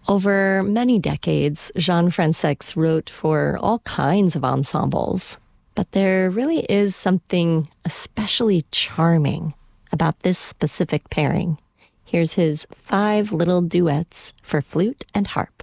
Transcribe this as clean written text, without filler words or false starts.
Over many decades, Jean Fransex wrote for all kinds of ensembles. But there really is something especially charming about this specific pairing. Here's his 5 little duets for flute and harp.